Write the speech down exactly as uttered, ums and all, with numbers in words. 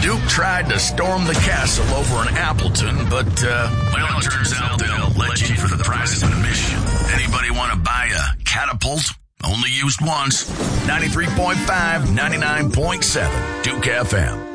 Duke tried to storm the castle over in Appleton, but, uh, well, it turns out they'll let you in for the price of admission. Anybody want to buy a catapult? Only used once. ninety-three point five, ninety-nine point seven, Duke F M.